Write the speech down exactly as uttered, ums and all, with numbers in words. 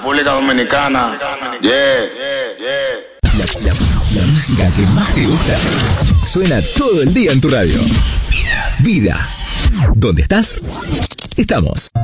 República Dominicana. Yeah, yeah, yeah. La, la, la música que más te gusta suena todo el día en tu radio. Vida. Vida. ¿Dónde estás? Estamos.